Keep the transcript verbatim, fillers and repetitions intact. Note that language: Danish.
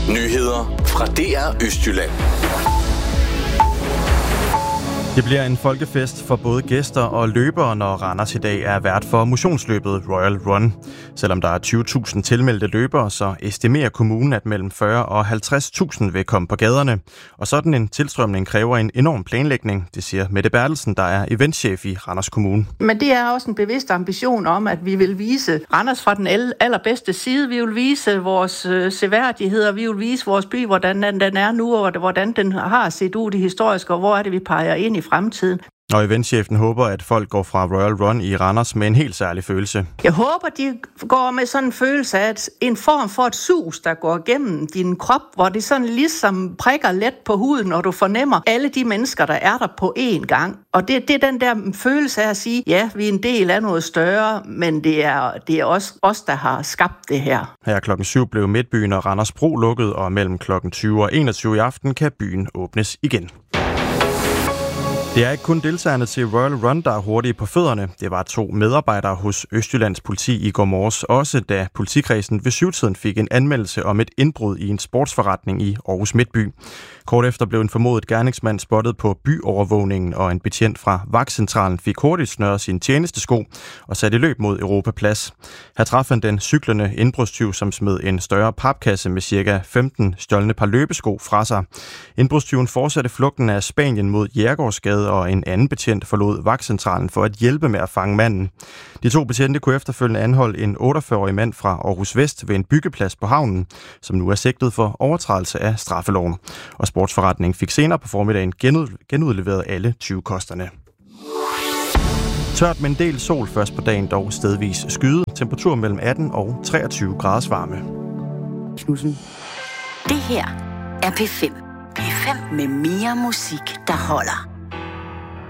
Nyheder fra D R Østjylland. Det bliver en folkefest for både gæster og løbere, når Randers i dag er vært for motionsløbet Royal Run. Selvom der er tyve tusind tilmeldte løbere, så estimerer kommunen, at mellem fyrre og halvtreds tusind vil komme på gaderne. Og sådan en tilstrømning kræver en enorm planlægning, det siger Mette Bertelsen, der er eventchef i Randers Kommune. Men det er også en bevidst ambition om, at vi vil vise Randers fra den allerbedste side. Vi vil vise vores øh, seværdigheder, vi vil vise vores by, hvordan den er nu, og hvordan den har set ud i historisk, og hvor er det, vi peger ind i fremtiden. Og eventchefen håber, at folk går fra Royal Run i Randers med en helt særlig følelse. Jeg håber, de går med sådan en følelse af at en form for et sus, der går gennem din krop, hvor det sådan ligesom prikker let på huden, og du fornemmer alle de mennesker, der er der på én gang. Og det, det er den der følelse af at sige, ja, vi er en del af noget større, men det er, det er også os, der har skabt det her. Her klokken syv blev Midtbyen og Randers Bro lukket, og mellem klokken tyve og enogtyve i aften kan byen åbnes igen. Det er ikke kun deltagerne til Royal Run, der er hurtige på fødderne. Det var to medarbejdere hos Østjyllands politi i går morges, også da politikredsen ved syvtiden fik en anmeldelse om et indbrud i en sportsforretning i Aarhus Midtby. Kort efter blev en formodet gerningsmand spottet på byovervågningen, og en betjent fra vagtcentralen fik hurtigt snøret sin tjenestesko og sat i løb mod Europaplads. Her traf han den cyklende indbrudstyv, som smed en større papkasse med cirka femten stjålne par løbesko fra sig. Indbrudstyven fortsatte flugten af Spanien mod Jærgårdsgade, og en anden betjent forlod vagtcentralen for at hjælpe med at fange manden. De to betjente kunne efterfølgende anholde en otteogfyrre-årig mand fra Aarhus Vest ved en byggeplads på havnen, som nu er sigtet for overtrædelse af straffeloven. Og sportsforretningen fik senere på formiddagen genudleveret alle tyvekosterne. Tørt med en del sol først på dagen, dog stedvis skyde. Temperatur mellem atten og treogtyve graders varme. Knudsen. Det her er P fem. P fem med mere musik, der holder.